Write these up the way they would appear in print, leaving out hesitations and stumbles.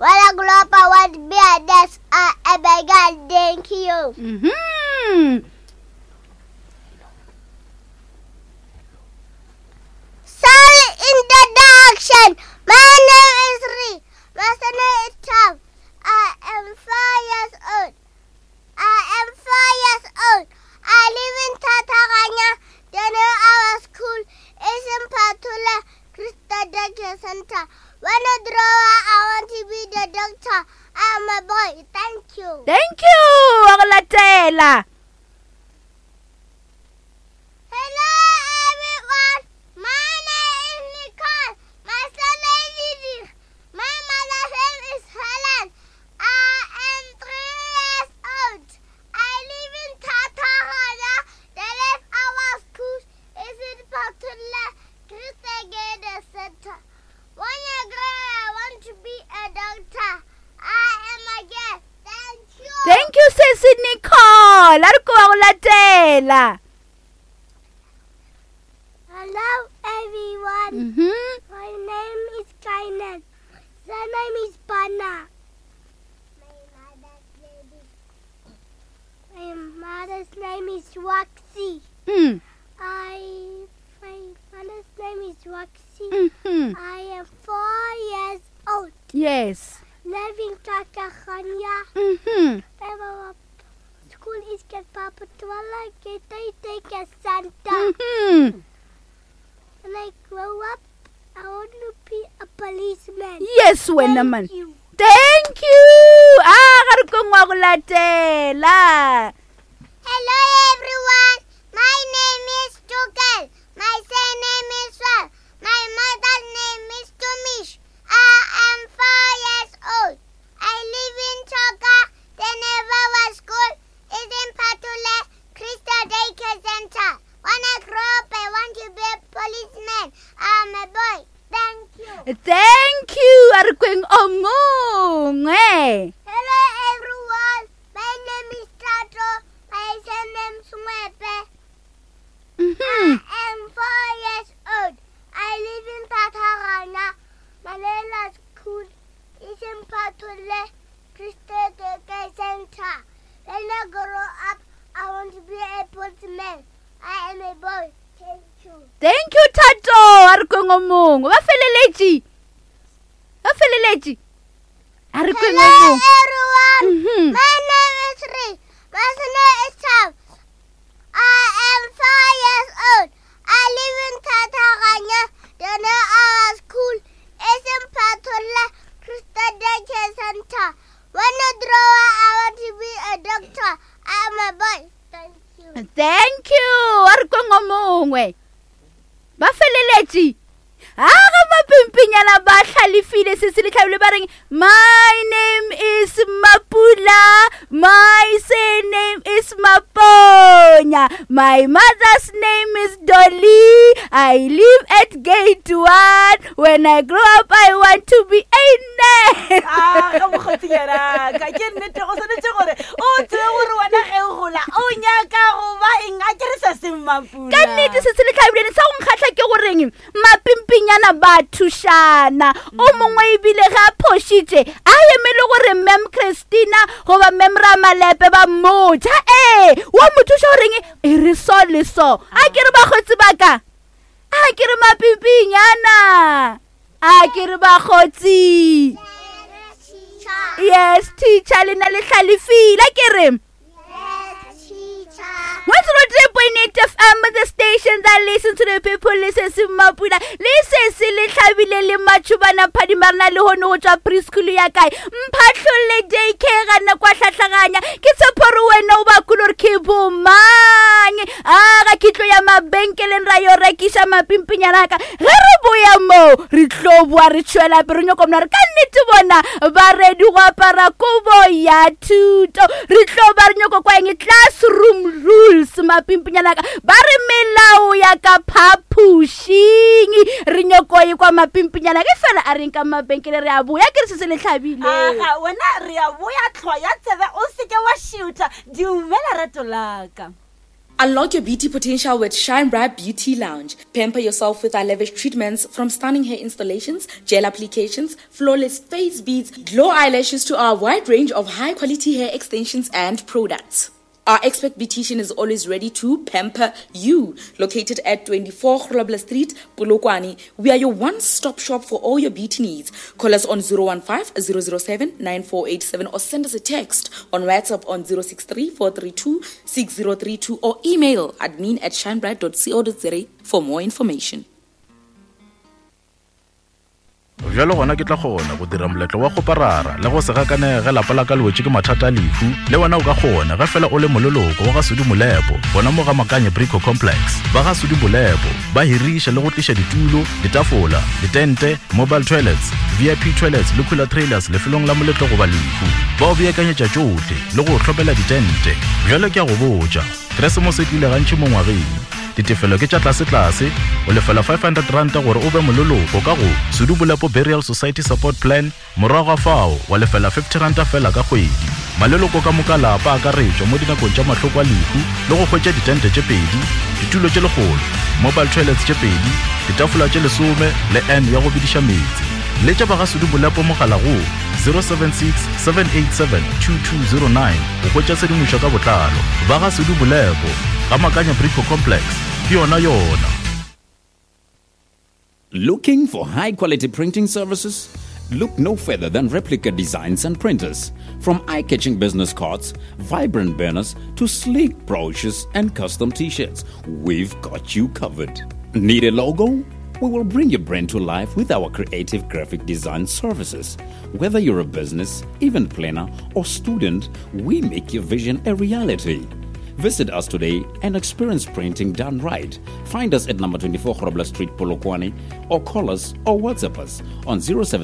When I grow up, I want to be a nurse. I beg God, thank you. Sorry, introduction. My name is Ree. My name is Tom. I am 4 years old. I live in Tataranya. The name of our school is in Patula Christa Daycare Center. When I grow up, I want to be the doctor. I'm a boy. Thank you. Thank you. Akulatela. Hello, everyone. My name is Nicole. My surname is Didi. My mother's name is Helen. I am 3 years old. I live in Tatarana. The rest of our school is in Patula Christa Daycare Center. When I grow up, I want to be a doctor. I am a girl. Thank you. Thank you, Sissy Nicole. Akulatela. Hello, everyone. My name is Kainan. My name is Bana. My mother's name is Waxy. My mother's name is Waxy. I am 4 years old. Yes. Living Kakakanya. My school is Kapapatwala Daycare Center. When I grow up, I want to be a policeman. Yes, Wenaman. Thank you. Thank you. Akulatela. Hello, everyone. My name is Tugal. My surname is Swal. My mother's name is Tumish. I am 4 years old. I live in Choka. The name of our school is in Patula Christa Daycare Center. When I grow up, I want to be a policeman. I'm a boy. Thank you. Thank you. Arkweng omong. Hello, everyone. My name is Tato. My surname is Swepe. I am 4 years old. I live in Tatarana. Malela School is in Patule Christa Daycare Center. When I grow up, I want to be a policeman. I am a boy. Thank you. Thank you, Tato. Arkweng omong. Wafeleleji. Arkweng Hello, omong. everyone. My name is Ree. My name is Tom. I am 4 years old. I live in Tataranya. The name of our school is in Patula Christa Daycare Center. When I grow up, I want to be a doctor. I am a boy. Thank you. Thank you. Arkweng omong. Wafeleleji. Aga mapimpinyana ba hlalifile sisilitlhabile ba reng my name is Mapula, my surname is Maponya, my mother's name is Dolly, I live at gate 1. When I grow up I want to be a nurse. Ka mogotiyana ka ke nnete go tshwanetse gore o tswe gore wena ge o gola o nyaka go ba eng a ke re sa seng Mapula. Ka nnete sisilitlhabile sa go nkgatla ke goreng mapimpinyana ba thushana o mongwe ibile ga phoshitse a emele gore Mem Christina goba Mem Ramalepe ba motha wa mothusha goreng e re so le so a ke re ba khotsi baka a ke re mapimpinyana a ke re ba khotsi yes teacher lena le hlalifile ke re 103.8 FM, the station that listens to the people, listens to Mapula, listens to le tlhabile le machubana phadimarna le hono go tswa preschool ya kae mphatlole daycare gana kwa hlatlaganya ke tsheporo wena o ba kulor ke bomang aga kitlo ya mabenkeleng ra yo rekisa mapimpinyana ka ge re boya mo re tlobwa re tshwela pe re nyokomna re ka nnete bona ba ready go apara kobo ya thuto re tloba re nyoko kwa eng classroom rules mapimpinyana ka ba re melao ya ka phaphushing re nyoko e kwa mapimpinyana ke fela a reng ka mabenkele re a boya ke re se le tlhabile aga wena re a boya tlhwa ya tsebe o seke wa shoota di umela rato laka Unlock your beauty potential with Shine Bright Beauty Lounge. Pamper yourself with our lavish treatments, from stunning hair installations, gel applications, flawless face beads, glow eyelashes to our wide range of high-quality hair extensions and products. Our expert beautician is always ready to pamper you. Located at 24 Grobler Street, Polokwane, we are your one-stop shop for all your beauty needs. Call us on 015-007-9487 or send us a text on WhatsApp on 063-432-6032 or email admin@shinebright.co.za for more information. Jalo gona ke tla gona go dira moletlo wa go parara le go se gakanega lapa la ka lwetse ke mathata a lefu le wena o ka gona ga fela o le mololoko wa ga Sudi Molepo bona mo ga Makanye Brico Complex ba ga Sudi Molepo ba hirisha le go tlisha ditulo, ditafola, ditente, mobile toilets, VIP toilets le cooler trailers le felong la moletlo go ba lefu ba o beakanyetsa tsotlhe le go tlhopela ditente jalo ke a go botsa Christmas e tlile gantši mo ngwageng ditefelo ke tša tlase o lefela 500 ranta gore o be mololoko ka go Sudi Molepo Burial Society Support Plan morago fao wa lefela 50 ranta fela ka kgwedi maleloko ka moka lapa a ka retšwa mo dinakong tša mahloko a lehu le go hwetša ditente tše pedi ditulo tše legolo mobile toilets tše pedi ditafola tše 10 le N ya go bidiša metsi le tša ba ga Sudi Molepo mogala go 076-787-2209 o hwetša sedimošo ka botlalo ba ga Sudi Molepo ga Makanye Brico Complex yona. Looking for high-quality printing services? Look no further than Replica Designs and Printers. From eye-catching business cards, vibrant banners, to sleek brochures and custom t-shirts, we've got you covered. Need a logo? We will bring your brand to life with our creative graphic design services. Whether you're a business, event planner, or student, we make your vision a reality. Visit us today and experience printing done right. Find us at number 24 Grobler Street, Polokwane, or call us or WhatsApp us on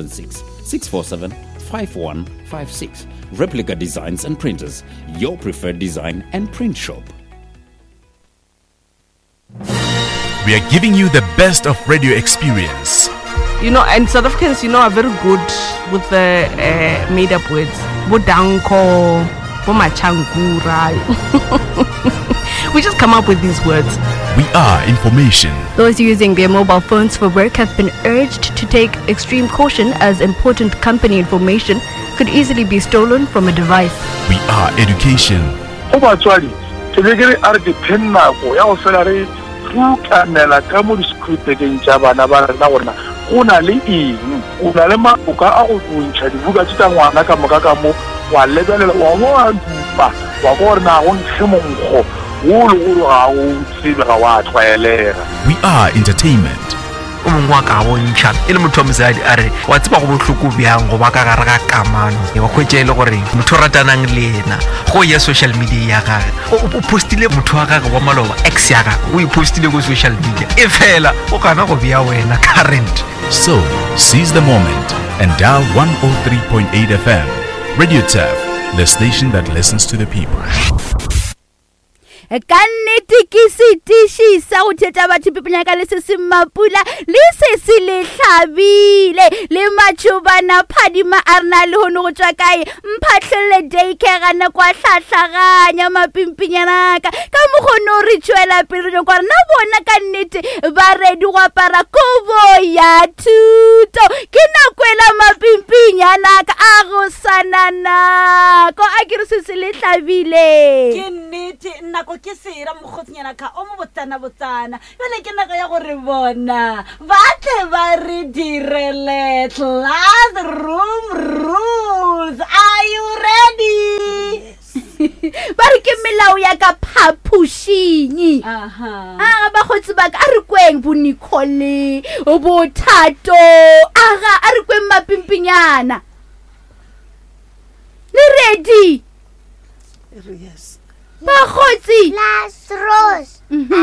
076-647-5156. Replica Designs and Printers, your preferred design and print shop. We are giving you the best of radio experience. You know, and South Africans, you know, are very good with the made-up words. Bodanko, bomachangura. We just come up with these words. We are information. Those using their mobile phones for work have been urged to take extreme caution, as important company information could easily be stolen from a device. We are education. Rukanela ka mo diskripteng tša bana ba rena gorena go na le eng o na le maboka a go bontšha dibuka tša ngwana ka moka ka mo wa lebelela wa mo a dupa wa gorena go ntshe monkgo wo le gore ga o tsebe ga wa tlwaelega. We are entertainment. o mongwe wa ka bontšha e le motho wa mosadi a re wa tseba go bohloko bjang go ba ka gare ga kamano wa hwetša e le gore motho o ratanang le ena go ya social media ya gage o postile motho wa gage wa maloba ex ya gage o ipostile go social media e fela o gana go bea wena current. So seize the moment and dial 103.8 FM Radio Taf, the station that listens to the people. Ka nnete ke setiši sa go thetša batho peponyaka le se se mapula le se se le hlabile le matšobana phadima a rena le hono go tšwa kae mphahlele daycare gana kwa hlahlaganya mapimpinyanaka ka mokgono re tšwela pele re kwa rena bona ka nnete ba redi go apara kobo ya thuto ke nakwela mapimpinyanaka a go sananako a ke re se se le hlabile ke nnete nako ke sera mokgotnyana ka o mo botsana jale ke nako ya gore bona ba tle ba re direle classroom rules. Are you ready? ba re ke melao ya ka phaphušing ba khotsi ba ka a re kweng bo Nicole bo Thato a re kweng mapimpinyana le ready? Yes. Ba khotsi Class Rose.